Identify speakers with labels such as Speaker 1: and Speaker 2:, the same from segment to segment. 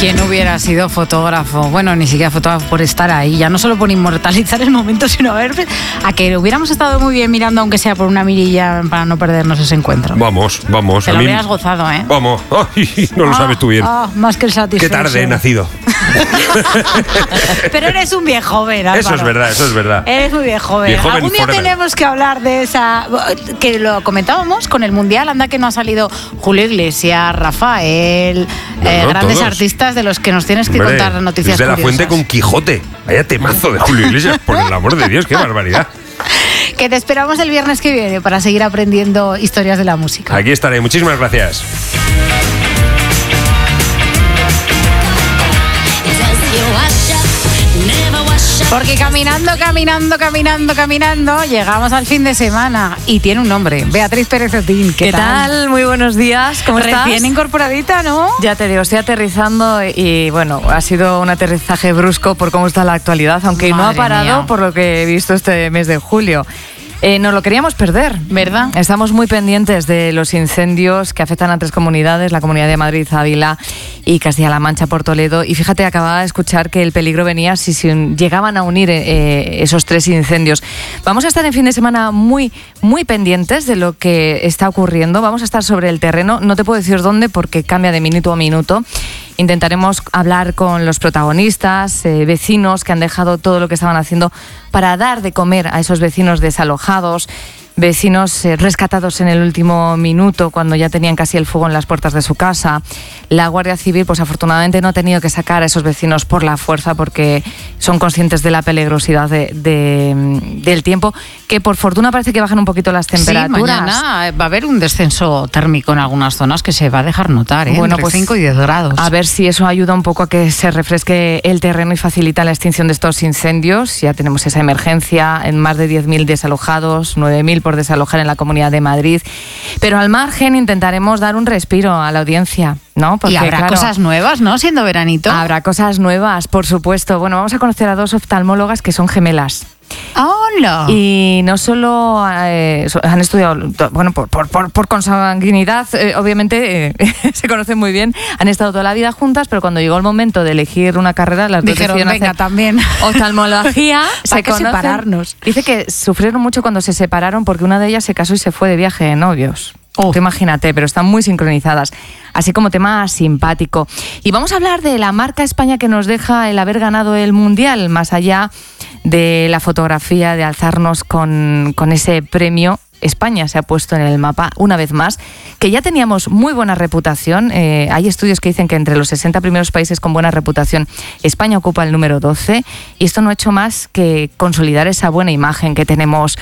Speaker 1: ¿Quién hubiera sido fotógrafo? Bueno, ni siquiera fotógrafo por estar ahí, ya no solo por inmortalizar el momento, sino a que hubiéramos estado muy bien mirando, aunque sea por una mirilla, para no perdernos ese encuentro.
Speaker 2: Vamos.
Speaker 1: Te lo hubieras gozado, ¿eh?
Speaker 2: Vamos. Ay, no lo sabes tú bien.
Speaker 1: Más que el satisfecho.
Speaker 2: Qué tarde he nacido.
Speaker 1: Pero eres un viejo joven, Álvaro.
Speaker 2: Eso es verdad.
Speaker 1: Eres muy viejo joven. Algún día tenemos que hablar de esa, que lo comentábamos con el Mundial, anda que no ha salido Julio Iglesias, Rafael, grandes
Speaker 2: todos.
Speaker 1: Artistas de los que nos tienes que contar noticias
Speaker 2: Desde
Speaker 1: curiosas.
Speaker 2: La Fuente con Quijote. Vaya temazo de Julio Iglesias, por el amor de Dios, qué barbaridad.
Speaker 1: Que te esperamos el viernes que viene para seguir aprendiendo historias de la música.
Speaker 2: Aquí estaré, muchísimas gracias.
Speaker 1: Porque caminando, llegamos al fin de semana y tiene un nombre, Beatriz Pérez Otín.
Speaker 3: ¿Qué tal? Muy buenos días, ¿cómo estás?
Speaker 1: Recién incorporadita, ¿no?
Speaker 3: Ya te digo, estoy aterrizando y bueno, ha sido un aterrizaje brusco por cómo está la actualidad, aunque no ha parado
Speaker 1: mía.
Speaker 3: por lo que he visto este mes de julio. No lo queríamos perder,
Speaker 1: ¿verdad?
Speaker 3: Estamos muy pendientes de los incendios que afectan a 3 comunidades, la Comunidad de Madrid, Ávila y Castilla-La Mancha por Toledo. Y fíjate, acababa de escuchar que el peligro venía si llegaban a unir esos 3 incendios. Vamos a estar en fin de semana muy pendientes de lo que está ocurriendo. Vamos a estar sobre el terreno. No te puedo decir dónde porque cambia de minuto a minuto. Intentaremos hablar con los protagonistas, vecinos que han dejado todo lo que estaban haciendo para dar de comer a esos vecinos desalojados, vecinos rescatados en el último minuto cuando ya tenían casi el fuego en las puertas de su casa. La Guardia Civil, pues afortunadamente no ha tenido que sacar a esos vecinos por la fuerza porque son conscientes de la peligrosidad del tiempo, que por fortuna parece que bajan un poquito las temperaturas.
Speaker 1: Sí, mañana va a haber un descenso térmico en algunas zonas que se va a dejar notar,
Speaker 3: bueno,
Speaker 1: entre
Speaker 3: pues
Speaker 1: 5 y 10 grados.
Speaker 3: A ver si eso ayuda un poco a que se refresque el terreno y facilita la extinción de estos incendios. Ya tenemos esa emergencia en más de 10.000 desalojados, 9.000 por desalojar en la Comunidad de Madrid. Pero al margen intentaremos dar un respiro a la audiencia, ¿no? Porque,
Speaker 1: y habrá cosas nuevas, ¿no? Siendo veranito.
Speaker 3: Habrá cosas nuevas, por supuesto. Bueno, vamos a conocer a 2 oftalmólogas que son gemelas.
Speaker 1: ¡Hola!
Speaker 3: Y no solo han estudiado, bueno, por consanguinidad, obviamente se conocen muy bien, han estado toda la vida juntas, pero cuando llegó el momento de elegir una carrera, las dos
Speaker 1: dijeron,
Speaker 3: decidieron
Speaker 1: venga,
Speaker 3: hacer
Speaker 1: también
Speaker 3: oftalmología.
Speaker 1: Hay que separarnos.
Speaker 3: Dice que sufrieron mucho cuando se separaron porque una de ellas se casó y se fue de viaje de novios. Tú imagínate, pero están muy sincronizadas, así como tema simpático. Y vamos a hablar de la marca España que nos deja el haber ganado el Mundial, más allá de la fotografía, de alzarnos con ese premio. España se ha puesto en el mapa una vez más, que ya teníamos muy buena reputación. Hay estudios que dicen que entre los 60 primeros países con buena reputación, España ocupa el número 12, y esto no ha hecho más que consolidar esa buena imagen que tenemos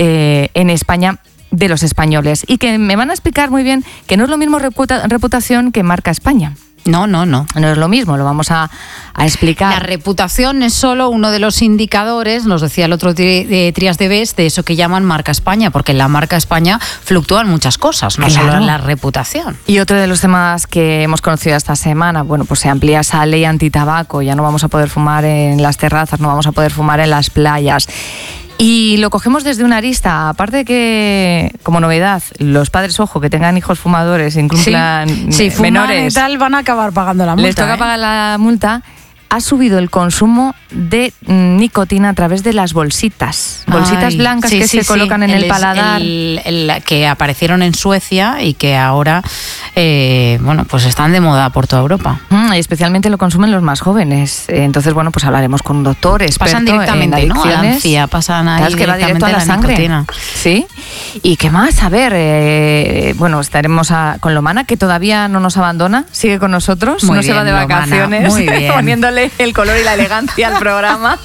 Speaker 3: en España de los españoles, y que me van a explicar muy bien que no es lo mismo reputación que marca España.
Speaker 1: No.
Speaker 3: No es lo mismo, lo vamos a explicar.
Speaker 1: La reputación es solo uno de los indicadores, nos decía el otro Trías de Best, de eso que llaman marca España, porque en la marca España fluctúan muchas cosas, no solo en la reputación.
Speaker 3: Y otro de los temas que hemos conocido esta semana, bueno, pues se amplía esa ley antitabaco, ya no vamos a poder fumar en las terrazas, no vamos a poder fumar en las playas. Y lo cogemos desde una arista, aparte de que, como novedad, los padres, ojo, que tengan hijos fumadores, incumplan menores,
Speaker 1: y tal, van a acabar pagando la multa.
Speaker 3: Les toca pagar la multa. Ha subido el consumo de nicotina a través de las bolsitas blancas que se colocan en el paladar.
Speaker 1: Que aparecieron en Suecia y que ahora pues están de moda por toda Europa.
Speaker 3: Y especialmente lo consumen los más jóvenes. Entonces, bueno, pues hablaremos con un doctor experto.
Speaker 1: Pasan directamente,
Speaker 3: en
Speaker 1: ¿no? A la encía, pasan ahí
Speaker 3: que va directo a la sangre.
Speaker 1: Nicotina.
Speaker 3: Sí. ¿Y qué más? A ver, estaremos con Lomana, que todavía no nos abandona, sigue con nosotros,
Speaker 1: muy
Speaker 3: no
Speaker 1: bien,
Speaker 3: se va de vacaciones,
Speaker 1: muy bien.
Speaker 3: poniéndole el color y la elegancia al programa.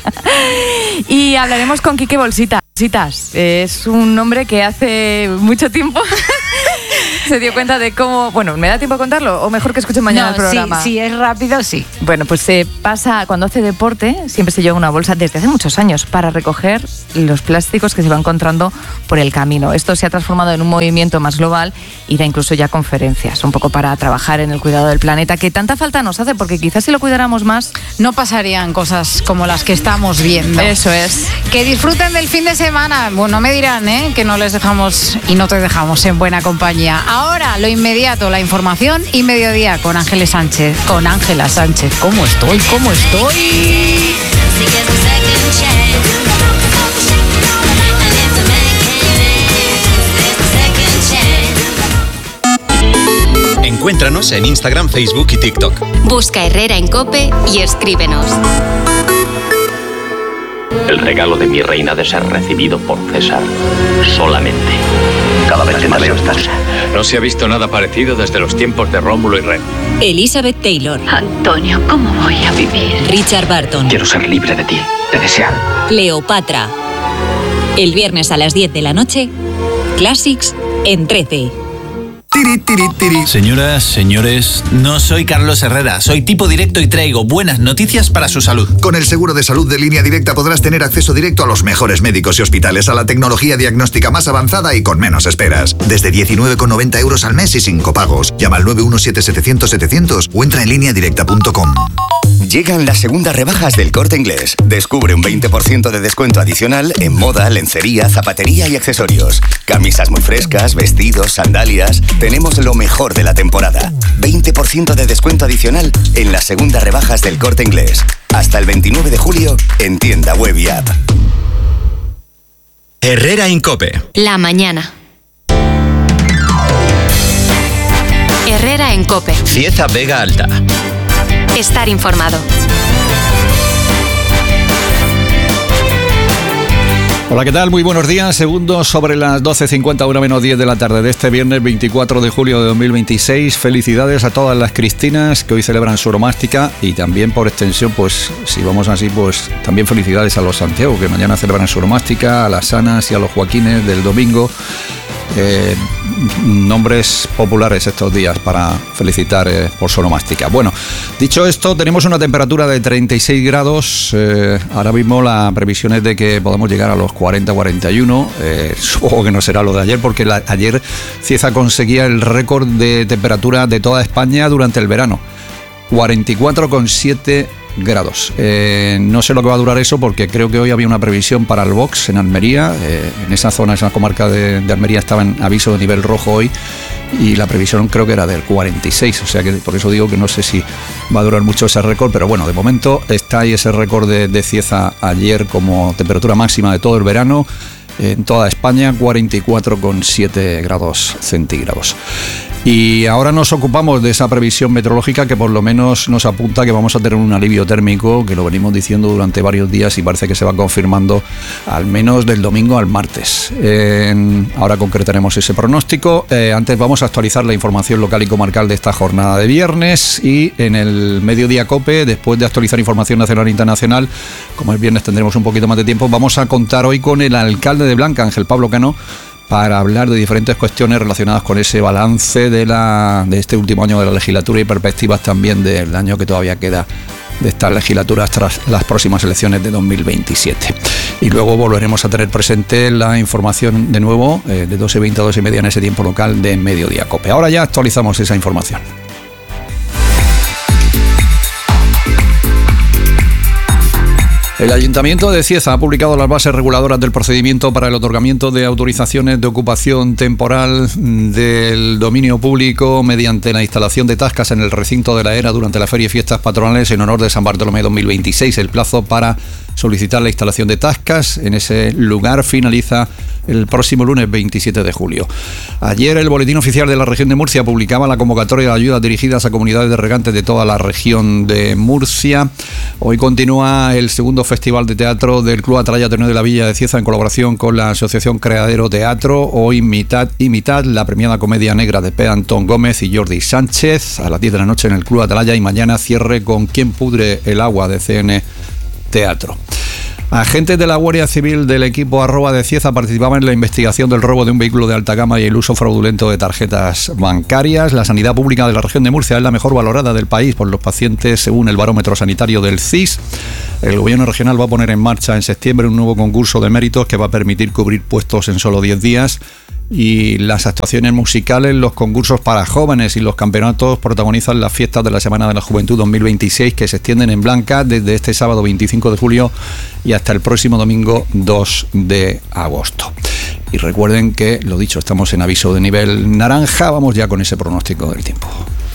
Speaker 3: Y hablaremos con Quique Bolsitas. Es un hombre que hace mucho tiempo se dio cuenta de cómo... Bueno, ¿me da tiempo a contarlo? O mejor que escuchen mañana el programa.
Speaker 1: Sí, es rápido, sí.
Speaker 3: Bueno, pues se pasa, cuando hace deporte, siempre se lleva una bolsa desde hace muchos años para recoger los plásticos que se va encontrando por el camino. Esto se ha transformado en un movimiento más global y da incluso ya conferencias, un poco para trabajar en el cuidado del planeta, que tanta falta nos hace, porque quizás si lo cuidáramos más...
Speaker 1: No pasarían cosas como las que estamos viendo.
Speaker 3: Eso es.
Speaker 1: Que disfruten del fin de semana. Bueno, me dirán, que no les dejamos y no te dejamos en buena compañía. Ahora lo inmediato, la información y mediodía con Ángela Sánchez. ¿Cómo estoy?
Speaker 4: Encuéntranos en Instagram, Facebook y TikTok.
Speaker 5: Busca Herrera en COPE y escríbenos.
Speaker 6: El regalo de mi reina de ser recibido por César solamente. Cada vez que te veo estás.
Speaker 7: No se ha visto nada parecido desde los tiempos de Rómulo y Remo.
Speaker 5: Elizabeth Taylor.
Speaker 8: Antonio, ¿cómo voy a vivir?
Speaker 5: Richard Burton.
Speaker 6: Quiero ser libre de ti, de desear.
Speaker 5: Cleopatra. El viernes a las 10 de la noche, Classics en 13.
Speaker 9: Tiri, tiri, tiri. Señoras, señores, no soy Carlos Herrera, soy tipo directo y traigo buenas noticias para su salud.
Speaker 10: Con el seguro de salud de Línea Directa podrás tener acceso directo a los mejores médicos y hospitales, a la tecnología diagnóstica más avanzada y con menos esperas. Desde 19,90 euros al mes y sin copagos. Llama al 917-700-700 o entra en lineadirecta.com.
Speaker 11: Llegan las segundas rebajas del Corte Inglés. Descubre un 20% de descuento adicional en moda, lencería, zapatería y accesorios. Camisas muy frescas, vestidos, sandalias. Tenemos lo mejor de la temporada. 20% de descuento adicional en las segundas rebajas del Corte Inglés. Hasta el 29 de julio en tienda web y app.
Speaker 4: Herrera en COPE.
Speaker 5: La mañana. Herrera en COPE.
Speaker 4: Cieza Vega Alta.
Speaker 5: Estar informado.
Speaker 12: Hola, ¿qué tal? Muy buenos días. Segundos sobre las 12:50, 1:10 de la tarde de este viernes 24 de julio de 2026. Felicidades a todas las Cristinas que hoy celebran su oromástica y también por extensión, pues si vamos así, pues también felicidades a los Santiago que mañana celebran su oromástica, a las Anas y a los Joaquines del domingo. Nombres populares estos días para felicitar por su oromástica. Bueno, dicho esto, tenemos una temperatura de 36 grados. Ahora mismo la previsión es de que podamos llegar a los 40-41. Supongo que no será lo de ayer, porque ayer Cieza conseguía el récord de temperatura de toda España durante el verano. 44,7 grados. No sé lo que va a durar eso, porque creo que hoy había una previsión para el Box en Almería. En esa zona, esa comarca de Almería, estaba en aviso de nivel rojo hoy y la previsión creo que era del 46, o sea que por eso digo que no sé si va a durar mucho ese récord, pero bueno, de momento está ahí ese récord de Cieza ayer como temperatura máxima de todo el verano en toda España, 44,7 grados centígrados. Y ahora nos ocupamos de esa previsión meteorológica que por lo menos nos apunta que vamos a tener un alivio térmico, que lo venimos diciendo durante varios días y parece que se va confirmando al menos del domingo al martes. Ahora concretaremos ese pronóstico. Antes vamos a actualizar la información local y comarcal de esta jornada de viernes, y en el Mediodía COPE, después de actualizar información nacional e internacional, como es viernes tendremos un poquito más de tiempo, vamos a contar hoy con el alcalde de Blanca, Ángel Pablo Cano, para hablar de diferentes cuestiones relacionadas con ese balance de este último año de la legislatura y perspectivas también del año que todavía queda de estas legislaturas tras las próximas elecciones de 2027. Y luego volveremos a tener presente la información de nuevo de 12:20 a 12:30 en ese tiempo local de Mediodía COPE. Ahora ya actualizamos esa información. El Ayuntamiento de Cieza ha publicado las bases reguladoras del procedimiento para el otorgamiento de autorizaciones de ocupación temporal del dominio público mediante la instalación de tascas en el recinto de la Era durante las ferias y fiestas patronales en honor de San Bartolomé 2026. El plazo para solicitar la instalación de tascas en ese lugar finaliza el próximo lunes 27 de julio. Ayer el Boletín Oficial de la Región de Murcia publicaba la convocatoria de ayudas dirigidas a comunidades de regantes de toda la región de Murcia. Hoy continúa el segundo Festival de Teatro del Club Atalaya Ateneo de la Villa de Cieza en colaboración con la Asociación Creadero Teatro. Hoy mitad y mitad, la premiada comedia negra de P. Antón Gómez y Jordi Sánchez a las 10 de la noche en el Club Atalaya, y mañana cierre con Quien pudre el agua de CN Teatro. Agentes de la Guardia Civil del equipo @ de Cieza participaban en la investigación del robo de un vehículo de alta gama y el uso fraudulento de tarjetas bancarias. La sanidad pública de la región de Murcia es la mejor valorada del país por los pacientes según el barómetro sanitario del CIS. El gobierno regional va a poner en marcha en septiembre un nuevo concurso de méritos que va a permitir cubrir puestos en solo 10 días. Y las actuaciones musicales, los concursos para jóvenes y los campeonatos protagonizan las fiestas de la Semana de la Juventud 2026 que se extienden en Blanca desde este sábado 25 de julio y hasta el próximo domingo 2 de agosto. Y recuerden que, lo dicho, estamos en aviso de nivel naranja. Vamos ya con ese pronóstico del tiempo.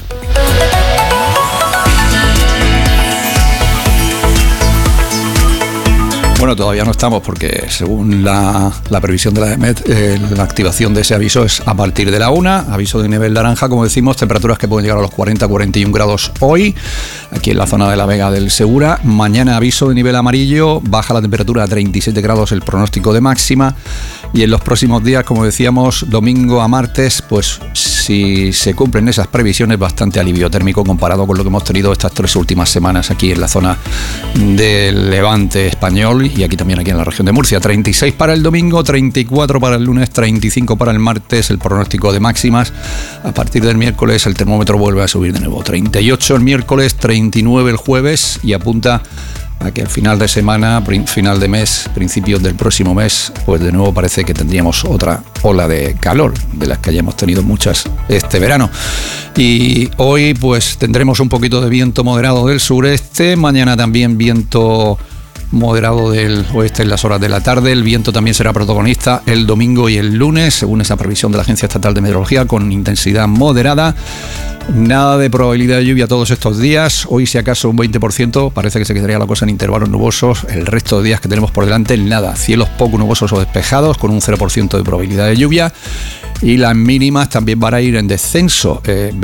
Speaker 12: Bueno, todavía no estamos porque según la previsión de la EMET, la activación de ese aviso es a partir de la 1, aviso de nivel naranja, como decimos, temperaturas que pueden llegar a los 40-41 grados hoy, aquí en la zona de la Vega del Segura. Mañana aviso de nivel amarillo, baja la temperatura a 37 grados el pronóstico de máxima, y en los próximos días, como decíamos, domingo a martes, pues si se cumplen esas previsiones, bastante alivio térmico comparado con lo que hemos tenido estas 3 últimas semanas aquí en la zona del Levante español y aquí también aquí en la región de Murcia. 36 para el domingo, 34 para el lunes, 35 para el martes, el pronóstico de máximas. A partir del miércoles el termómetro vuelve a subir de nuevo. 38 el miércoles, 39 el jueves y apunta a que al final de semana, final de mes, principios del próximo mes, pues de nuevo parece que tendríamos otra ola de calor, de las que hayamos tenido muchas este verano. Y hoy pues tendremos un poquito de viento moderado del sureste, mañana también viento moderado del oeste en las horas de la tarde. El viento también será protagonista el domingo y el lunes, según esa previsión de la Agencia Estatal de Meteorología, con intensidad moderada. Nada de probabilidad de lluvia todos estos días. Hoy, si acaso, un 20%. Parece que se quedaría la cosa en intervalos nubosos. El resto de días que tenemos por delante, nada. Cielos poco nubosos o despejados, con un 0% de probabilidad de lluvia. Y las mínimas también van a ir en descenso.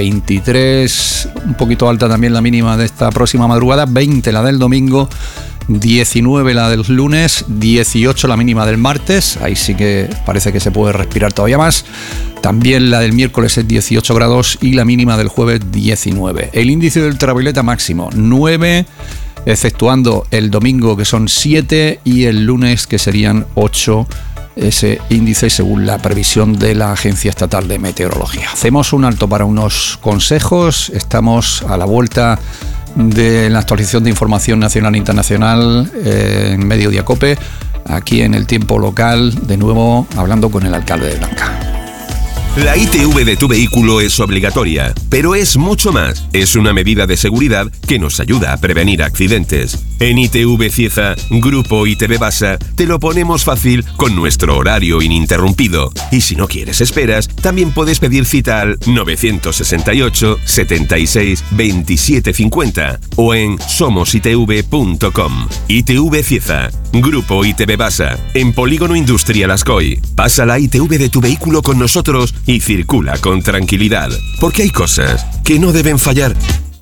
Speaker 12: 23, un poquito alta también la mínima de esta próxima madrugada. 20 la del domingo. 19 la del lunes, 18 la mínima del martes, ahí sí que parece que se puede respirar todavía más. También la del miércoles es 18 grados y la mínima del jueves 19. El índice de ultravioleta máximo 9, exceptuando el domingo que son 7 y el lunes que serían 8. Ese índice según la previsión de la Agencia Estatal de Meteorología. Hacemos un alto para unos consejos, estamos a la vuelta de la actualización de información nacional e internacional en Mediodía COPE, aquí en el tiempo local, de nuevo hablando con el alcalde de Blanca.
Speaker 13: La ITV de tu vehículo es obligatoria, pero es mucho más. Es una medida de seguridad que nos ayuda a prevenir accidentes. En ITV Cieza, Grupo ITV Basa, te lo ponemos fácil con nuestro horario ininterrumpido. Y si no quieres esperas, también puedes pedir cita al 968 76 27 50 o en somositv.com. ITV Cieza, Grupo ITV Basa, en Polígono Industrial Ascoy. Pasa la ITV de tu vehículo con nosotros y circula con tranquilidad, porque hay cosas que no deben fallar.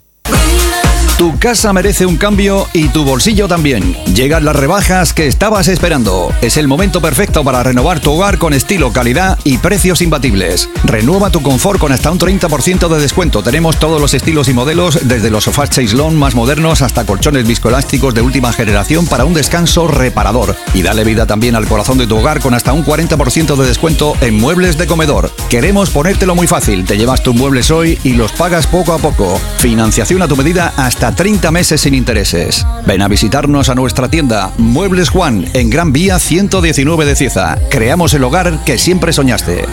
Speaker 12: Tu casa merece un cambio y tu bolsillo también. Llegan las rebajas que estabas esperando. Es el momento perfecto para renovar tu hogar con estilo, calidad y precios imbatibles. Renueva tu confort con hasta un 30% de descuento. Tenemos todos los estilos y modelos, desde los sofás Chaiselón más modernos hasta colchones viscoelásticos de última generación para un descanso reparador. Y dale vida también al corazón de tu hogar con hasta un 40% de descuento en muebles de comedor. Queremos ponértelo muy fácil. Te llevas tus muebles hoy y los pagas poco a poco. Financiación a tu medida hasta 30 meses sin intereses. Ven a visitarnos a nuestra tienda Muebles Juan en Gran Vía 119 de Cieza. Creamos el hogar que siempre soñaste.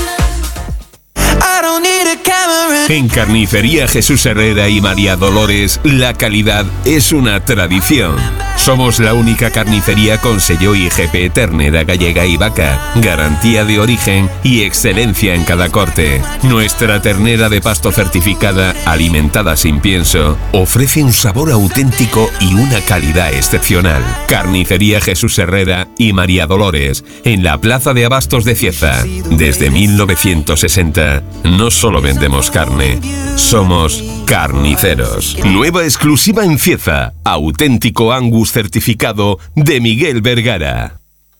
Speaker 13: En Carnicería Jesús Herrera y María Dolores, la calidad es una tradición. Somos la única carnicería con sello IGP ternera gallega y vaca, garantía de origen y excelencia en cada corte. Nuestra ternera de pasto certificada, alimentada sin pienso, ofrece un sabor auténtico y una calidad excepcional. Carnicería Jesús Herrera y María Dolores, en la Plaza de Abastos de Cieza. Desde 1960, no solo vendemos carne, somos carniceros. Nueva exclusiva en Cieza, auténtico Angus certificado de Miguel Vergara.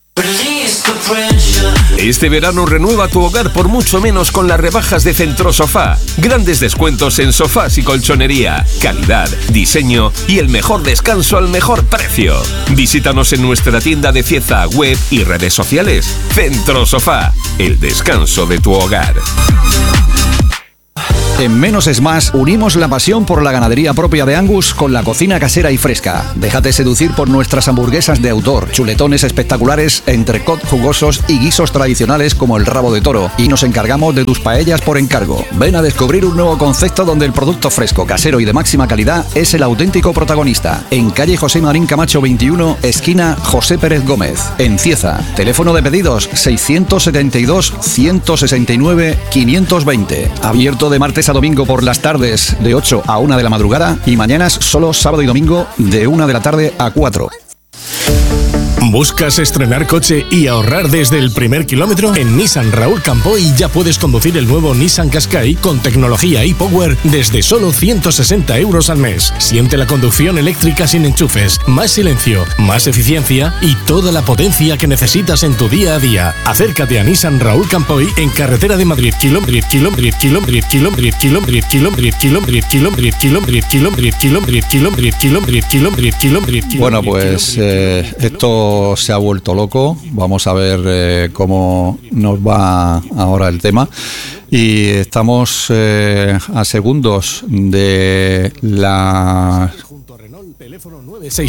Speaker 13: Este verano renueva tu hogar por mucho menos con las rebajas de Centro Sofá. Grandes descuentos en sofás y colchonería, calidad, diseño y el mejor descanso al mejor precio. Visítanos en nuestra tienda de Cieza, web y redes sociales. Centro Sofá, el descanso de tu hogar.
Speaker 12: En Menos es Más unimos la pasión por la ganadería propia de Angus con la cocina casera y fresca. Déjate seducir por nuestras hamburguesas de autor, chuletones espectaculares, entrecot jugosos y guisos tradicionales como el rabo de toro. Y nos encargamos de tus paellas por encargo. Ven a descubrir un nuevo concepto donde el producto fresco, casero y de máxima calidad es el auténtico protagonista. En calle José Marín Camacho 21, esquina José Pérez Gómez. En Cieza. Teléfono de pedidos 672 169 520. Abierto de martes a domingo por las tardes de 8 a 1 de la madrugada y mañanas solo sábado y domingo de 1 de la tarde a 4.
Speaker 14: ¿Buscas estrenar coche y ahorrar desde el primer kilómetro? En Nissan Raúl Campoy ya puedes conducir el nuevo Nissan Qashqai con tecnología e-Power desde solo 160 euros al mes. Siente la conducción eléctrica sin enchufes, más silencio, más eficiencia y toda la potencia que necesitas en tu día a día. Acércate a Nissan Raúl Campoy en carretera de Madrid, kilómetro.
Speaker 12: Bueno, pues esto se ha vuelto loco. Vamos a ver cómo nos va ahora el tema. Y estamos a segundos de la...
Speaker 14: Teléfono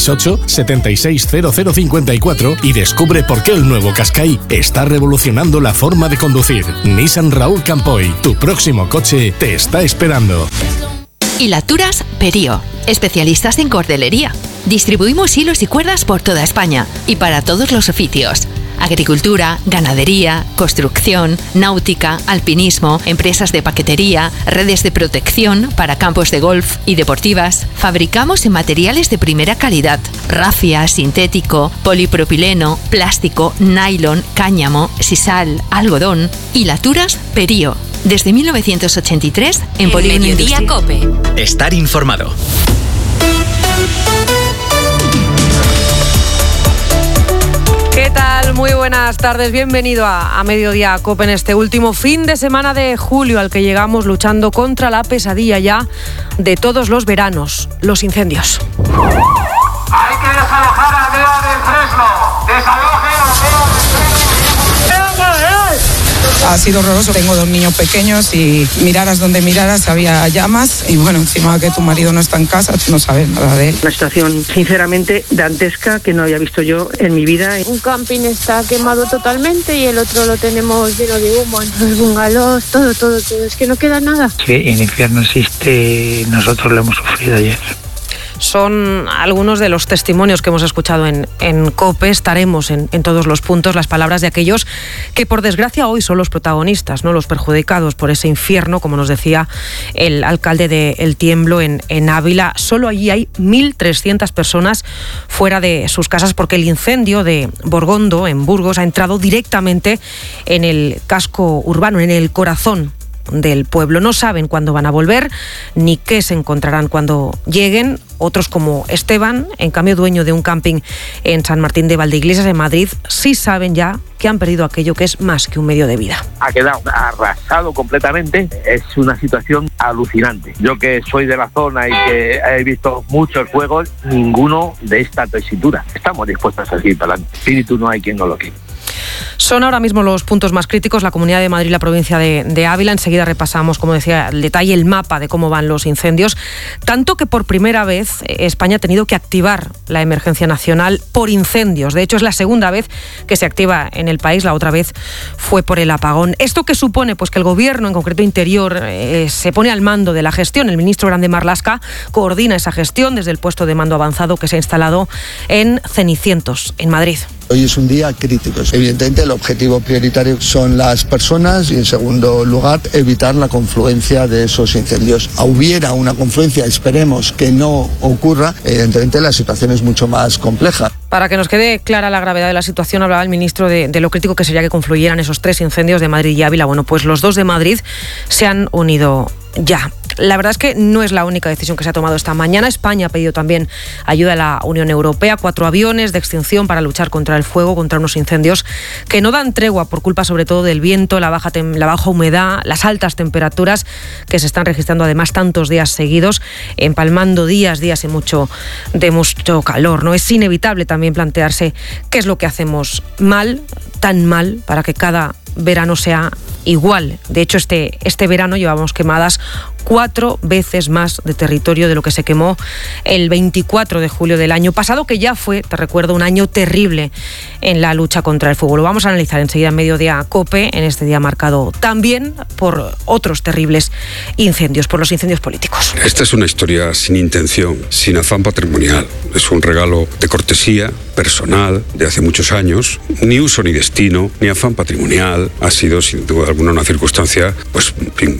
Speaker 14: 968-760054 y descubre por qué el nuevo Qashqai está revolucionando la forma de conducir. Nissan Raúl Campoy, tu próximo coche te está esperando.
Speaker 15: Hilaturas Perío, especialistas en cordelería. Distribuimos hilos y cuerdas por toda España y para todos los oficios. Agricultura, ganadería, construcción, náutica, alpinismo, empresas de paquetería, redes de protección para campos de golf y deportivas. Fabricamos en materiales de primera calidad: rafia, sintético, polipropileno, plástico, nylon, cáñamo, sisal, algodón. Hilaturas Perío. Desde 1983 en Polígono Industrial.
Speaker 5: COPE.
Speaker 4: Estar informado.
Speaker 16: ¿Qué tal? Muy buenas tardes. Bienvenido a Mediodía COPE en este último fin de semana de julio al que llegamos luchando contra la pesadilla ya de todos los veranos, los incendios.
Speaker 17: Hay que desalojar a Aldea del Fresno. Desalojen a Aldea del Fresno.
Speaker 18: Ha sido horroroso. Tengo 2 niños pequeños y miraras donde miraras había llamas y bueno, encima que tu marido no está en casa, tú no sabes nada de él.
Speaker 19: Una situación sinceramente dantesca que no había visto yo en mi vida.
Speaker 20: Un camping está quemado totalmente y el otro lo tenemos lleno de humo. Los bungalows, todo. Es que no queda nada.
Speaker 19: Sí, el infierno existe, nosotros lo hemos sufrido ayer.
Speaker 16: Son algunos de los testimonios que hemos escuchado en COPE. Estaremos en todos los puntos las palabras de aquellos que por desgracia hoy son los protagonistas, ¿no? Los perjudicados por ese infierno, como nos decía el alcalde de El Tiemblo en Ávila. Solo allí hay 1.300 personas fuera de sus casas porque el incendio de Borgondo, en Burgos, ha entrado directamente en el casco urbano, en el corazón del pueblo. No saben cuándo van a volver ni qué se encontrarán cuando lleguen. Otros, como Esteban, en cambio dueño de un camping en San Martín de Valdeiglesias, en Madrid, sí saben ya que han perdido aquello que es más que un medio de vida.
Speaker 21: Ha quedado arrasado completamente. Es una situación alucinante. Yo, que soy de la zona y que he visto muchos fuegos, ninguno de esta tesitura. Estamos dispuestos a seguir para adelante. Espíritu no hay quien no lo quiera.
Speaker 16: Son ahora mismo los puntos más críticos, la Comunidad de Madrid y la provincia de Ávila. Enseguida repasamos, como decía, el detalle, el mapa de cómo van los incendios. Tanto que por primera vez España ha tenido que activar la emergencia nacional por incendios. De hecho, es la segunda vez que se activa en el país. La otra vez fue por el apagón. ¿Esto qué supone? Pues que el Gobierno, en concreto Interior, se pone al mando de la gestión. El ministro Grande Marlaska coordina esa gestión desde el puesto de mando avanzado que se ha instalado en Cenicientos, en Madrid.
Speaker 22: Hoy es un día crítico. Evidentemente el objetivo prioritario son las personas y en segundo lugar evitar la confluencia de esos incendios. Hubiera una confluencia, esperemos que no ocurra, evidentemente la situación es mucho más compleja.
Speaker 16: Para que nos quede clara la gravedad de la situación, hablaba el ministro de lo crítico que sería que confluyeran esos 3 incendios de Madrid y Ávila. Bueno, pues los 2 de Madrid se han unido ya. La verdad es que no es la única decisión que se ha tomado esta mañana. España ha pedido también ayuda a la Unión Europea, 4 aviones de extinción para luchar contra el fuego, contra unos incendios que no dan tregua por culpa sobre todo del viento, la baja humedad, las altas temperaturas que se están registrando además tantos días seguidos, empalmando días de mucho calor, ¿no? Es inevitable también plantearse qué es lo que hacemos mal, tan mal, para que cada verano sea igual. De hecho, este verano llevamos quemadas 4 veces más de territorio de lo que se quemó el 24 de julio del año pasado, que ya fue, te recuerdo, un año terrible en la lucha contra el fuego. Lo vamos a analizar enseguida en Mediodía COPE, en este día marcado también por otros terribles incendios, por los incendios políticos.
Speaker 2: Esta es una historia sin intención, sin afán patrimonial. Es un regalo de cortesía personal de hace muchos años, ni uso ni destino, ni afán patrimonial. Ha sido sin duda alguna una circunstancia pues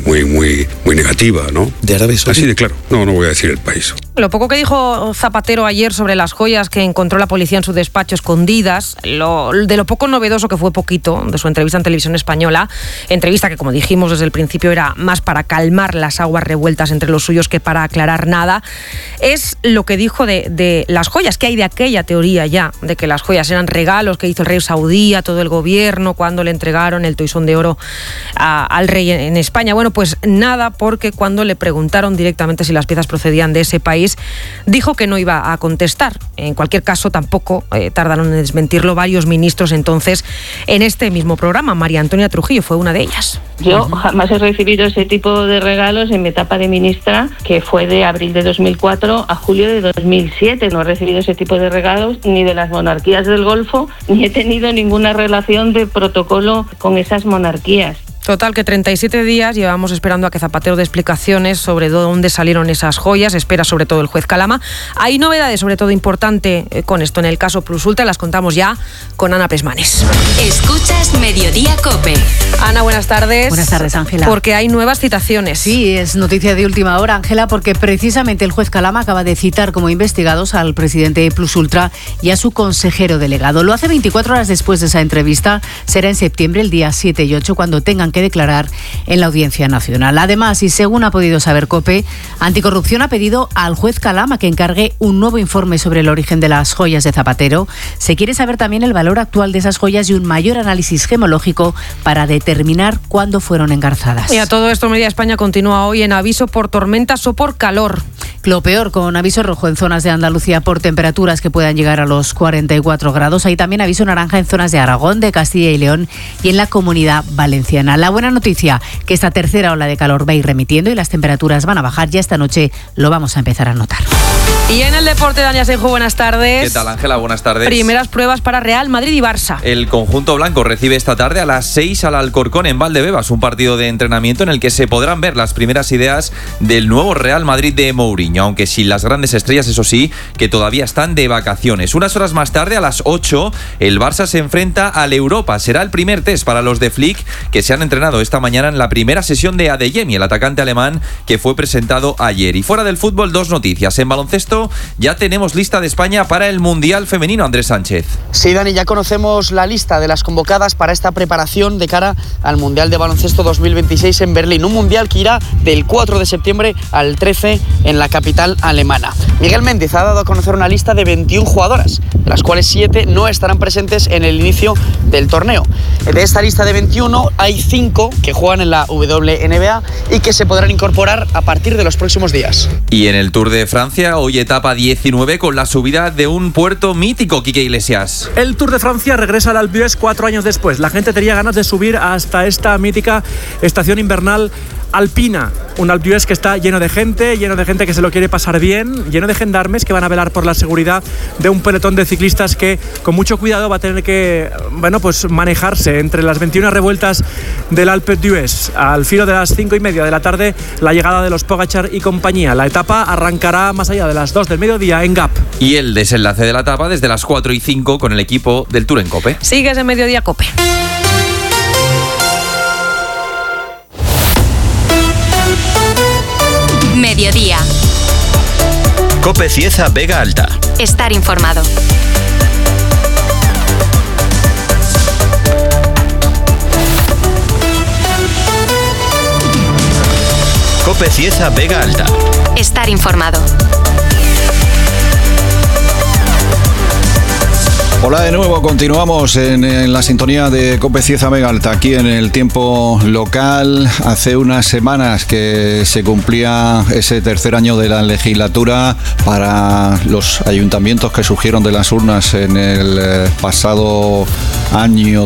Speaker 2: muy negativa, ¿no?
Speaker 3: ¿De Arabia Saudí?
Speaker 2: Así de claro. No voy a decir el país.
Speaker 16: Lo poco que dijo Zapatero ayer sobre las joyas que encontró la policía en su despacho escondidas, de lo poco novedoso que fue poquito de su entrevista en Televisión Española, entrevista que, como dijimos desde el principio, era más para calmar las aguas revueltas entre los suyos que para aclarar nada, es lo que dijo de las joyas, que hay de aquella teoría ya, de que las joyas eran regalos que hizo el rey saudí a todo el gobierno cuando le entregaron el toisón de oro al rey en España. Bueno, pues nada, porque cuando le preguntaron directamente si las piezas procedían de ese país, dijo que no iba a contestar. En cualquier caso, tampoco tardaron en desmentirlo varios ministros entonces en este mismo programa. María Antonia Trujillo fue una de ellas.
Speaker 23: Yo jamás he recibido ese tipo de regalos en mi etapa de ministra, que fue de abril de 2004 a julio de 2007. No he recibido ese tipo de regalos ni de las monarquías del Golfo, ni he tenido ninguna relación de protocolo con esas monarquías.
Speaker 16: Total, que 37 días llevamos esperando a que Zapatero dé explicaciones sobre dónde salieron esas joyas. Espera sobre todo el juez Calama. Hay novedades, sobre todo importante con esto en el caso Plus Ultra. Las contamos ya con Ana Pesmanes.
Speaker 5: Escuchas Mediodía COPE.
Speaker 16: Ana, buenas tardes.
Speaker 1: Buenas tardes, Ángela.
Speaker 16: Porque hay nuevas citaciones.
Speaker 1: Sí, es noticia de última hora, Ángela, porque precisamente el juez Calama acaba de citar como investigados al presidente de Plus Ultra y a su consejero delegado. Lo hace 24 horas después de esa entrevista. Será en septiembre, el día 7 y 8, cuando tengan que declarar en la Audiencia Nacional. Además, y según ha podido saber COPE, Anticorrupción ha pedido al juez Calama que encargue un nuevo informe sobre el origen de las joyas de Zapatero. Se quiere saber también el valor actual de esas joyas y un mayor análisis gemológico para determinar cuándo fueron engarzadas.
Speaker 16: Y a todo esto, Media España continúa hoy en aviso por tormentas o por calor.
Speaker 1: Lo peor, con aviso rojo en zonas de Andalucía por temperaturas que puedan llegar a los 44 grados. Hay también aviso naranja en zonas de Aragón, de Castilla y León y en la Comunidad Valenciana. La buena noticia, que esta tercera ola de calor va a ir remitiendo y las temperaturas van a bajar. Ya esta noche lo vamos a empezar a notar.
Speaker 16: Y en el deporte, Dani Asenjo, buenas tardes.
Speaker 24: ¿Qué tal, Ángela? Buenas tardes.
Speaker 16: Primeras pruebas para Real Madrid y Barça.
Speaker 24: El conjunto blanco recibe esta tarde a las 6 al Alcorcón en Valdebebas, un partido de entrenamiento en el que se podrán ver las primeras ideas del nuevo Real Madrid de Mourinho, aunque sin las grandes estrellas, eso sí, que todavía están de vacaciones. Unas horas más tarde, a las 8, el Barça se enfrenta al Europa. Será el primer test para los de Flick, que se han entrenado esta mañana en la primera sesión de Adeyemi, el atacante alemán que fue presentado ayer. Y fuera del fútbol, dos noticias. En baloncesto ya tenemos lista de España para el Mundial Femenino, Andrés Sánchez.
Speaker 25: Sí, Dani, ya conocemos la lista de las convocadas para esta preparación de cara al Mundial de Baloncesto 2026 en Berlín. Un Mundial que irá del 4 de septiembre al 13 en la capital alemana. Miguel Méndez ha dado a conocer una lista de 21 jugadoras, de las cuales 7 no estarán presentes en el inicio del torneo. De esta lista de 21 hay 5 que juegan en la WNBA y que se podrán incorporar a partir de los próximos días.
Speaker 24: Y en el Tour de Francia, hoy etapa 19 con la subida de un puerto mítico, Quique Iglesias.
Speaker 26: El Tour de Francia regresa al Alpe d'Huez 4 años después. La gente tenía ganas de subir hasta esta mítica estación invernal alpina, un Alpe d'Huez que está lleno de gente que se lo quiere pasar bien, lleno de gendarmes que van a velar por la seguridad de un pelotón de ciclistas que con mucho cuidado va a tener que, manejarse entre las 21 revueltas del Alpe d'Huez. Al filo de las 5:30 de la tarde, la llegada de los Pogačar y compañía. La etapa arrancará más allá de las 2 del mediodía en Gap.
Speaker 24: Y el desenlace de la etapa desde las 4:05 con el equipo del Tour en COPE.
Speaker 16: Sigues en Mediodía COPE.
Speaker 5: Mediodía.
Speaker 4: COPE Cieza Vega Alta.
Speaker 5: Estar informado.
Speaker 4: COPE Cieza Vega Alta.
Speaker 5: Estar informado.
Speaker 12: Hola de nuevo, continuamos en la sintonía de COPE Cieza Vega Alta, aquí en el tiempo local. Hace unas semanas que se cumplía ese tercer año de la legislatura para los ayuntamientos que surgieron de las urnas en el pasado año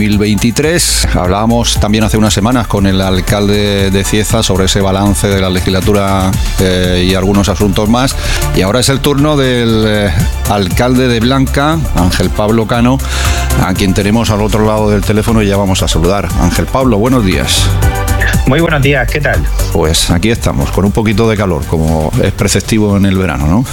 Speaker 12: 2023. Hablábamos también hace unas semanas con el alcalde de Cieza sobre ese balance de la legislatura y algunos asuntos más. Y ahora es el turno del alcalde de Blanca, Ángel Pablo Cano, a quien tenemos al otro lado del teléfono y ya vamos a saludar. Ángel Pablo, buenos días.
Speaker 3: Muy buenos días, ¿qué tal?
Speaker 12: Pues aquí estamos, con un poquito de calor, como es preceptivo en el verano, ¿no?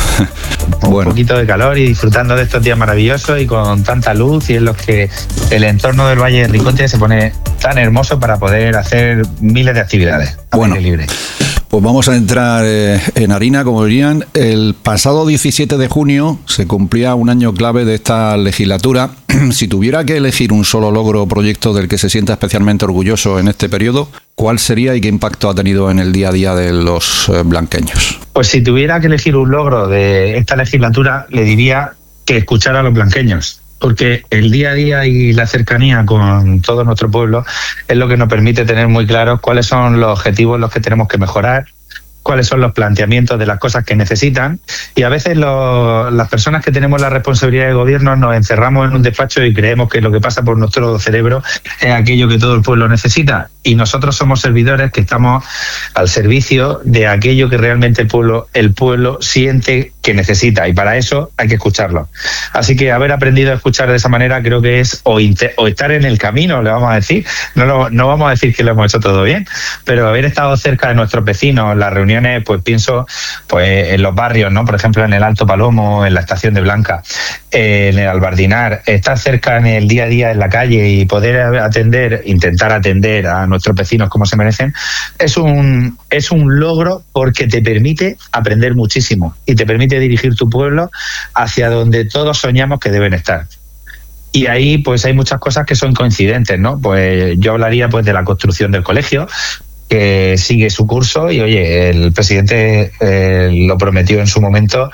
Speaker 3: Un poquito de calor y disfrutando de estos días maravillosos y con tanta luz, y en los que el entorno del Valle de Ricote se pone tan hermoso para poder hacer miles de actividades al aire libre.
Speaker 12: Pues vamos a entrar en harina, como dirían. El pasado 17 de junio se cumplía un año clave de esta legislatura. Si tuviera que elegir un solo logro o proyecto del que se sienta especialmente orgulloso en este periodo, ¿cuál sería y qué impacto ha tenido en el día a día de los blanqueños?
Speaker 3: Pues si tuviera que elegir un logro de esta legislatura, le diría que escuchar a los blanqueños. Porque el día a día y la cercanía con todo nuestro pueblo es lo que nos permite tener muy claros cuáles son los objetivos en los que tenemos que mejorar, cuáles son los planteamientos de las cosas que necesitan, y a veces las personas que tenemos la responsabilidad de gobierno nos encerramos en un despacho y creemos que lo que pasa por nuestro cerebro es aquello que todo el pueblo necesita, y nosotros somos servidores que estamos al servicio de aquello que realmente el pueblo siente que necesita, y para eso hay que escucharlo. Así que haber aprendido a escuchar de esa manera creo que es o estar en el camino, le vamos a decir. No vamos a decir que lo hemos hecho todo bien, pero haber estado cerca de nuestros vecinos, las reuniones, pues pienso pues en los barrios, ¿no? Por ejemplo, en el Alto Palomo, en la estación de Blanca, en el Albardinar, estar cerca en el día a día en la calle y poder intentar atender a nuestros vecinos como se merecen, es un logro, porque te permite aprender muchísimo y te permite dirigir tu pueblo hacia donde todos soñamos que deben estar. Y ahí pues hay muchas cosas que son coincidentes, ¿no? Pues yo hablaría pues de la construcción del colegio, que sigue su curso, y oye, el presidente lo prometió en su momento,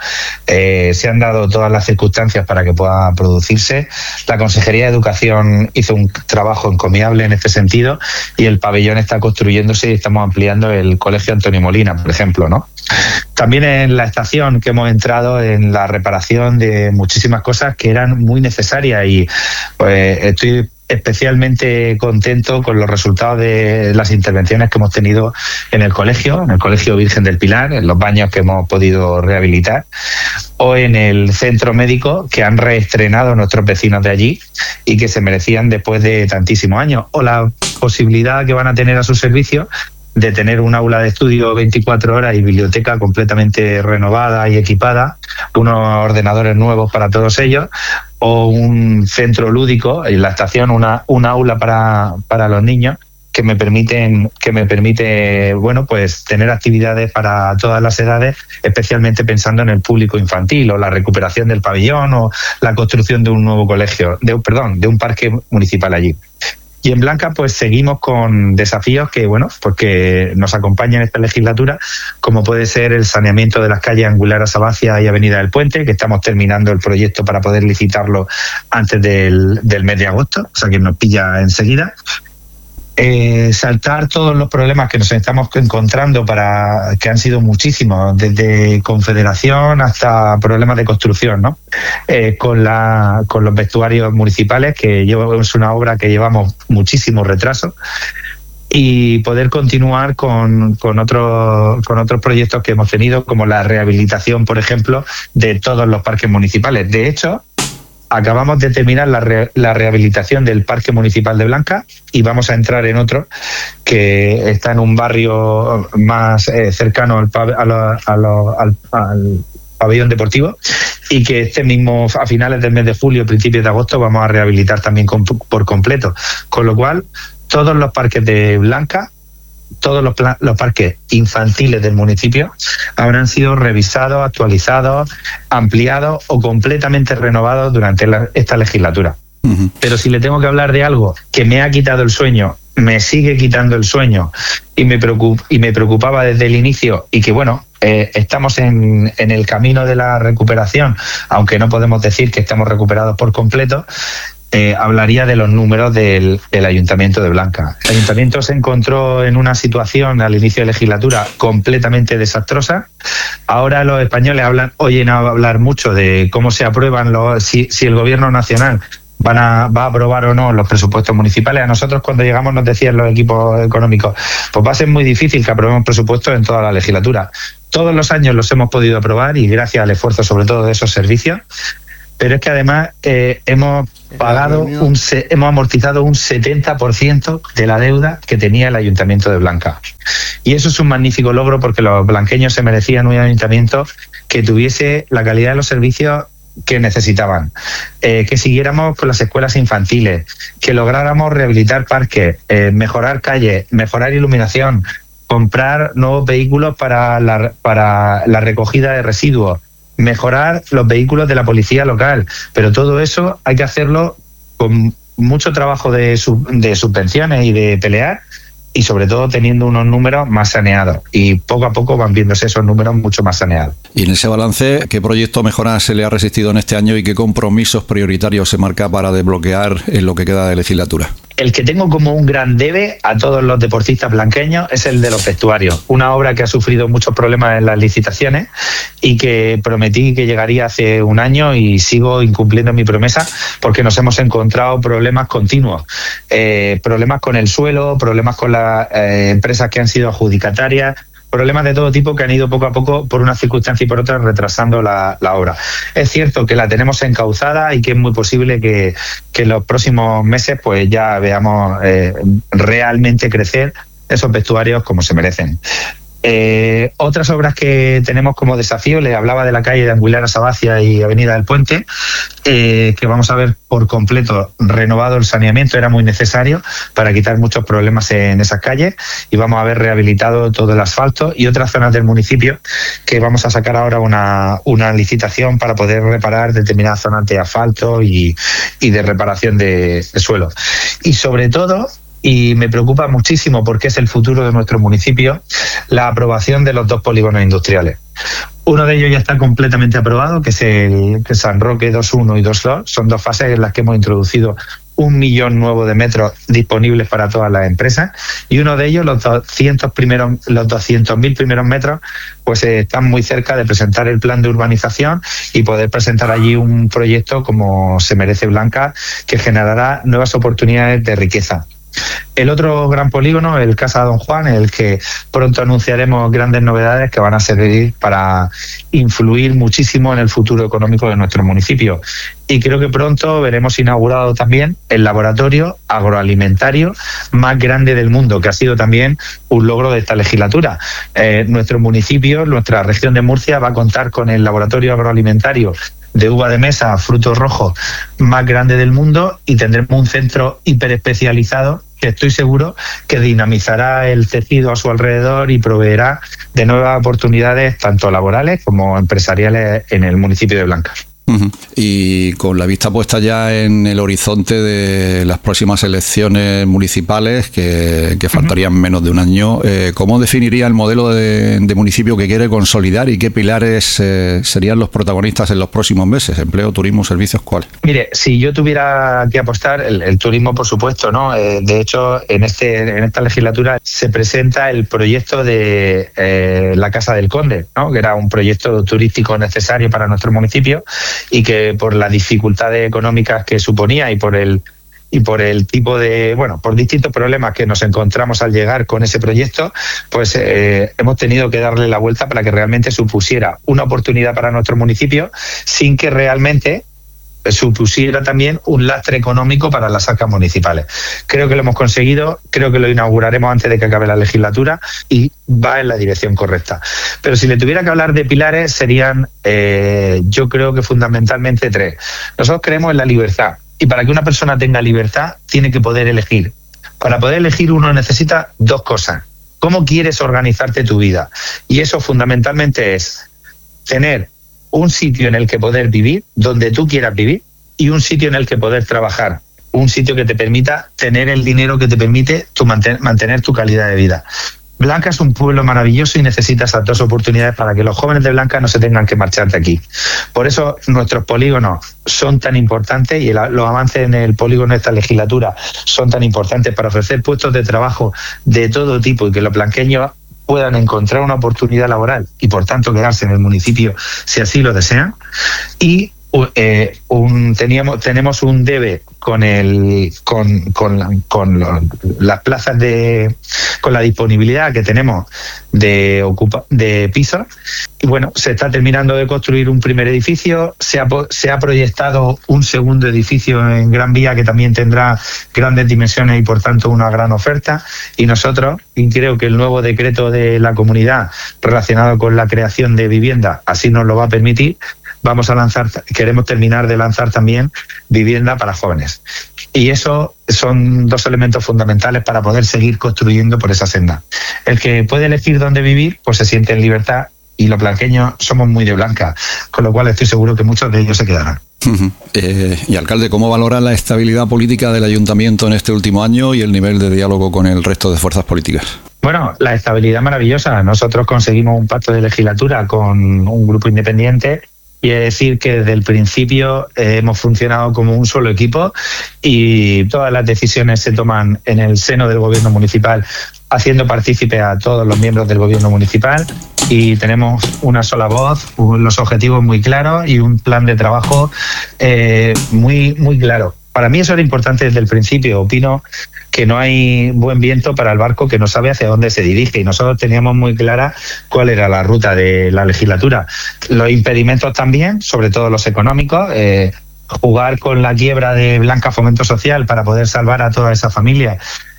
Speaker 3: se han dado todas las circunstancias para que pueda producirse. La Consejería de Educación hizo un trabajo encomiable en este sentido, y el pabellón está construyéndose y estamos ampliando el Colegio Antonio Molina, por ejemplo, ¿no? También en la estación, que hemos entrado en la reparación de muchísimas cosas que eran muy necesarias, y pues estoy especialmente contento con los resultados de las intervenciones que hemos tenido en el Colegio Virgen del Pilar, en los baños que hemos podido rehabilitar, o en el centro médico que han reestrenado nuestros vecinos de allí y que se merecían después de tantísimos años, o la posibilidad que van a tener a su servicio de tener un aula de estudio 24 horas y biblioteca completamente renovada y equipada, unos ordenadores nuevos para todos ellos, o un centro lúdico en la estación, una aula para los niños que me permite bueno, pues tener actividades para todas las edades, especialmente pensando en el público infantil, o la recuperación del pabellón, o la construcción de un nuevo colegio, de un parque municipal allí. Y en Blanca pues seguimos con desafíos que, bueno, porque nos acompañan en esta legislatura, como puede ser el saneamiento de las calles Angular a Sabacia y Avenida del Puente, que estamos terminando el proyecto para poder licitarlo antes del mes de agosto, o sea que nos pilla enseguida. Saltar todos los problemas que nos estamos encontrando, que han sido muchísimos, desde confederación hasta problemas de construcción, ¿no? Con los vestuarios municipales, que es una obra que llevamos muchísimo retraso, y poder continuar con otros proyectos que hemos tenido, como la rehabilitación, por ejemplo, de todos los parques municipales. De hecho, acabamos de terminar la rehabilitación del Parque Municipal de Blanca, y vamos a entrar en otro que está en un barrio más cercano al pabellón deportivo, y que este mismo, a finales del mes de julio, principios de agosto, vamos a rehabilitar también por completo. Con lo cual, todos los parques de Blanca, todos los parques infantiles del municipio habrán sido revisados, actualizados, ampliados o completamente renovados durante esta legislatura. Pero si le tengo que hablar de algo que me ha quitado el sueño, me sigue quitando el sueño y me preocupaba desde el inicio, y que bueno, estamos en el camino de la recuperación, aunque no podemos decir que estamos recuperados por completo, hablaría de los números del Ayuntamiento de Blanca. El Ayuntamiento se encontró en una situación al inicio de legislatura completamente desastrosa. Ahora los españoles oyen hablar mucho de cómo se aprueban si el Gobierno nacional va a aprobar o no los presupuestos municipales. A nosotros, cuando llegamos, nos decían los equipos económicos, pues va a ser muy difícil que aprobemos presupuestos en toda la legislatura. Todos los años los hemos podido aprobar, y gracias al esfuerzo sobre todo de esos servicios. Pero es que además hemos amortizado un 70% de la deuda que tenía el Ayuntamiento de Blanca. Y eso es un magnífico logro, porque los blanqueños se merecían un ayuntamiento que tuviese la calidad de los servicios que necesitaban, que siguiéramos con las escuelas infantiles, que lográramos rehabilitar parques, mejorar calles, mejorar iluminación, comprar nuevos vehículos para la recogida de residuos, mejorar los vehículos de la policía local. Pero todo eso hay que hacerlo con mucho trabajo de subvenciones y de pelear, y sobre todo teniendo unos números más saneados, y poco a poco van viéndose esos números mucho más saneados.
Speaker 12: Y en ese balance, ¿qué proyecto mejora se le ha resistido en este año y qué compromisos prioritarios se marca para desbloquear en lo que queda de legislatura?
Speaker 3: El que tengo como un gran debe a todos los deportistas blanqueños es el de los vestuarios, una obra que ha sufrido muchos problemas en las licitaciones y que prometí que llegaría hace un año, y sigo incumpliendo mi promesa, porque nos hemos encontrado problemas continuos, problemas con el suelo, problemas con las empresas que han sido adjudicatarias, problemas de todo tipo que han ido poco a poco, por una circunstancia y por otra, retrasando la obra. Es cierto que la tenemos encauzada y que es muy posible que en los próximos meses pues ya veamos realmente crecer esos vestuarios como se merecen. Otras obras que tenemos como desafío, le hablaba de la calle de Anguilar a Sabacia y Avenida del Puente, que vamos a ver por completo renovado el saneamiento, era muy necesario para quitar muchos problemas en esas calles, y vamos a ver rehabilitado todo el asfalto, y otras zonas del municipio que vamos a sacar ahora una licitación para poder reparar determinadas zonas de asfalto y de reparación de suelo. Y sobre todo, y me preocupa muchísimo porque es el futuro de nuestro municipio, la aprobación de los 2 polígonos industriales. Uno de ellos ya está completamente aprobado, que es el San Roque 2.1 y 2.2. Son 2 fases en las que hemos introducido 1 millón nuevo de metros disponibles para todas las empresas, y uno de ellos, los 200.000 primeros metros, pues están muy cerca de presentar el plan de urbanización y poder presentar allí un proyecto como se merece Blanca, que generará nuevas oportunidades de riqueza. El otro gran polígono, el Casa Don Juan, en el que pronto anunciaremos grandes novedades que van a servir para influir muchísimo en el futuro económico de nuestro municipio. Y creo que pronto veremos inaugurado también el laboratorio agroalimentario más grande del mundo, que ha sido también un logro de esta legislatura. Nuestro municipio, nuestra región de Murcia, va a contar con el laboratorio agroalimentario de uva de mesa, frutos rojos, más grande del mundo, y tendremos un centro hiperespecializado que estoy seguro que dinamizará el tejido a su alrededor y proveerá de nuevas oportunidades tanto laborales como empresariales en el municipio de Blanca.
Speaker 12: Y con la vista puesta ya en el horizonte de las próximas elecciones municipales, que faltarían menos de un año, ¿cómo definiría el modelo de municipio que quiere consolidar y qué pilares serían los protagonistas en los próximos meses? ¿Empleo, turismo, servicios, cuál?
Speaker 3: Mire, si yo tuviera que apostar, el turismo, por supuesto, ¿no? De hecho, en esta legislatura se presenta el proyecto de la Casa del Conde, ¿no? Que era un proyecto turístico necesario para nuestro municipio, y que por las dificultades económicas que suponía y por el tipo de, por distintos problemas que nos encontramos al llegar con ese proyecto, pues hemos tenido que darle la vuelta para que realmente supusiera una oportunidad para nuestro municipio, sin que realmente supusiera también un lastre económico para las arcas municipales. Creo que lo hemos conseguido, creo que lo inauguraremos antes de que acabe la legislatura y va en la dirección correcta. Pero si le tuviera que hablar de pilares, serían, yo creo que fundamentalmente 3. Nosotros creemos en la libertad, y para que una persona tenga libertad tiene que poder elegir. Para poder elegir uno necesita 2 cosas. ¿Cómo quieres organizarte tu vida? Y eso fundamentalmente es tener un sitio en el que poder vivir, donde tú quieras vivir, y un sitio en el que poder trabajar, un sitio que te permita tener el dinero que te permite mantener tu calidad de vida. Blanca es un pueblo maravilloso y necesita esas dos oportunidades para que los jóvenes de Blanca no se tengan que marchar de aquí. Por eso nuestros polígonos son tan importantes y los avances en el polígono de esta legislatura son tan importantes para ofrecer puestos de trabajo de todo tipo y que los blanqueños puedan encontrar una oportunidad laboral y por tanto quedarse en el municipio si así lo desean. Y tenemos un debe con las plazas con la disponibilidad que tenemos de pisos. Y bueno, se está terminando de construir un primer edificio, se ha proyectado un segundo edificio en Gran Vía que también tendrá grandes dimensiones y por tanto una gran oferta. Y nosotros, y creo que el nuevo decreto de la comunidad relacionado con la creación de vivienda así nos lo va a permitir, queremos terminar de lanzar también vivienda para jóvenes. Y eso son dos elementos fundamentales para poder seguir construyendo por esa senda. El que puede elegir dónde vivir, pues se siente en libertad, y los blanqueños somos muy de Blanca, con lo cual estoy seguro que muchos de ellos se quedarán.
Speaker 12: Y alcalde, ¿cómo valora la estabilidad política del ayuntamiento en este último año y el nivel de diálogo con el resto de fuerzas políticas?
Speaker 3: Bueno, la estabilidad maravillosa. Nosotros conseguimos un pacto de legislatura con un grupo independiente. Y es decir que desde el principio hemos funcionado como un solo equipo y todas las decisiones se toman en el seno del gobierno municipal, haciendo partícipe a todos los miembros del gobierno municipal, y tenemos una sola voz, los objetivos muy claros y un plan de trabajo muy claro. Para mí eso era importante desde el principio. Opino que no hay buen viento para el barco que no sabe hacia dónde se dirige, y nosotros teníamos muy clara cuál era la ruta de la legislatura. Los impedimentos también, sobre todo los económicos, jugar con la quiebra de Blanca Fomento Social para poder salvar a toda esa familia,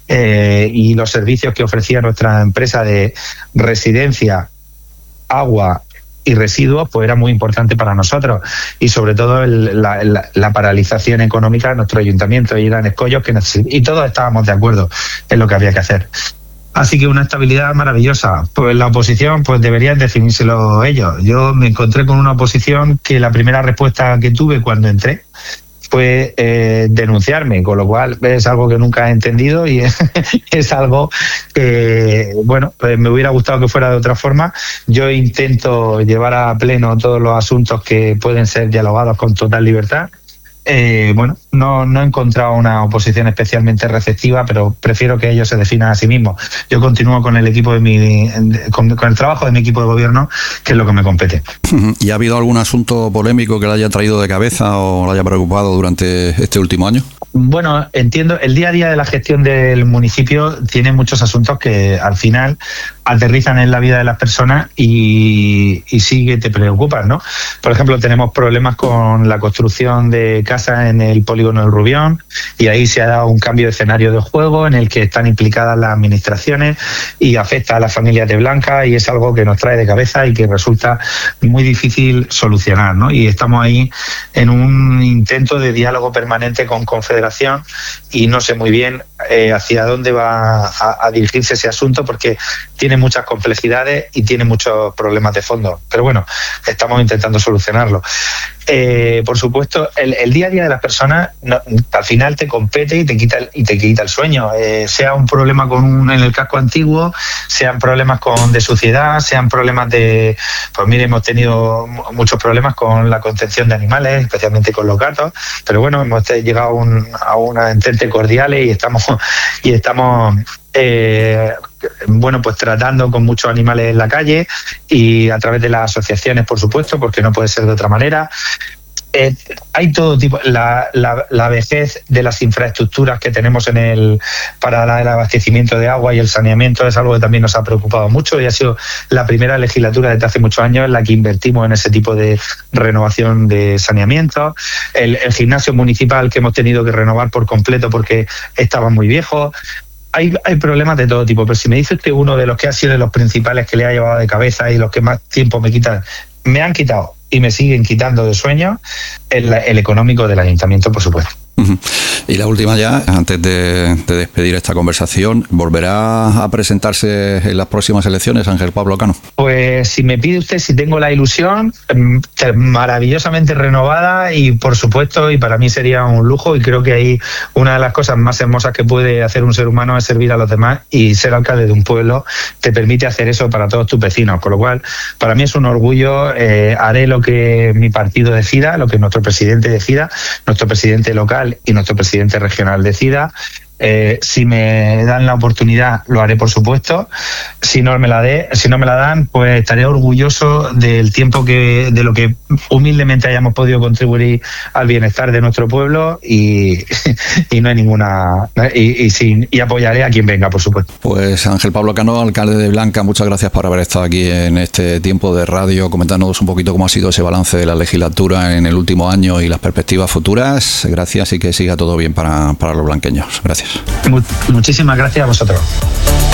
Speaker 3: y los servicios que ofrecía nuestra empresa de residencia, agua y residuos, pues era muy importante para nosotros, y sobre todo la paralización económica de nuestro ayuntamiento y eran escollos y todos estábamos de acuerdo en lo que había que hacer. Así que una estabilidad maravillosa. Pues la oposición, pues deberían definírselo ellos. Yo me encontré con una oposición que la primera respuesta que tuve cuando entré fue denunciarme, con lo cual es algo que nunca he entendido y es algo que, bueno, pues me hubiera gustado que fuera de otra forma. Yo intento llevar a pleno todos los asuntos que pueden ser dialogados con total libertad. Bueno, no he encontrado una oposición especialmente receptiva, pero prefiero que ellos se definan a sí mismos. Yo continúo con el equipo con el trabajo de mi equipo de gobierno, que es lo que me compete.
Speaker 12: ¿Y ha habido algún asunto polémico que le haya traído de cabeza o le haya preocupado durante este último año?
Speaker 3: Bueno, entiendo, el día a día de la gestión del municipio tiene muchos asuntos que al final aterrizan en la vida de las personas y sí que te preocupan, ¿no? Por ejemplo, tenemos problemas con la construcción de casas en el polígono del Rubión, y ahí se ha dado un cambio de escenario de juego en el que están implicadas las administraciones y afecta a las familias de Blanca, y es algo que nos trae de cabeza y que resulta muy difícil solucionar, ¿no? Y estamos ahí en un intento de diálogo permanente con Confederación y no sé muy bien hacia dónde va a dirigirse ese asunto, porque tiene muchas complejidades y tiene muchos problemas de fondo. Pero bueno, estamos intentando solucionarlo. Por supuesto, el día a día de las personas al final te compete y te quita el sueño. Sea un problema en el casco antiguo, sean problemas de suciedad, sean problemas de... Pues mire, hemos tenido muchos problemas con la contención de animales, especialmente con los gatos, pero bueno, hemos llegado a una entente cordiales y estamos bueno, pues tratando con muchos animales en la calle y a través de las asociaciones, por supuesto, porque no puede ser de otra manera. Hay todo tipo, la vejez de las infraestructuras que tenemos para el abastecimiento de agua y el saneamiento es algo que también nos ha preocupado mucho, y ha sido la primera legislatura desde hace muchos años en la que invertimos en ese tipo de renovación de saneamiento. El gimnasio municipal, que hemos tenido que renovar por completo porque estaba muy viejo. Hay problemas de todo tipo, pero si me dice usted uno de los que ha sido de los principales que le ha llevado de cabeza y los que más tiempo me han quitado y me siguen quitando de sueño, el económico del ayuntamiento, por supuesto.
Speaker 12: Y la última ya, antes de despedir esta conversación, ¿volverá a presentarse en las próximas elecciones Ángel Pablo Cano?
Speaker 3: Pues si me pide usted, si tengo la ilusión, maravillosamente renovada y por supuesto, y para mí sería un lujo, y creo que ahí una de las cosas más hermosas que puede hacer un ser humano es servir a los demás, y ser alcalde de un pueblo te permite hacer eso para todos tus vecinos, con lo cual para mí es un orgullo. Haré lo que mi partido decida, lo que nuestro presidente decida, nuestro presidente local y nuestro presidente regional decida. Si me dan la oportunidad, lo haré, por supuesto. Si no me la dan, pues estaré orgulloso del tiempo de lo que humildemente hayamos podido contribuir al bienestar de nuestro pueblo, y no hay ninguna y apoyaré a quien venga, por supuesto.
Speaker 12: Pues Ángel Pablo Cano, alcalde de Blanca, muchas gracias por haber estado aquí en este tiempo de radio, comentándonos un poquito cómo ha sido ese balance de la legislatura en el último año y las perspectivas futuras. Gracias y que siga todo bien para los blanqueños. Gracias.
Speaker 3: Muchísimas gracias a vosotros.